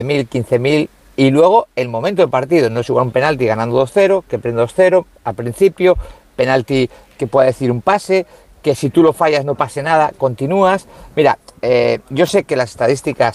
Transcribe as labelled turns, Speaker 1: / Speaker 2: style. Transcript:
Speaker 1: 10.000, 15.000, y luego el momento del partido. No es igual un penalti ganando 2-0, que prende 2-0 al principio, penalti que pueda decir un pase, que si tú lo fallas no pase nada, continúas. Mira, yo sé que las estadísticas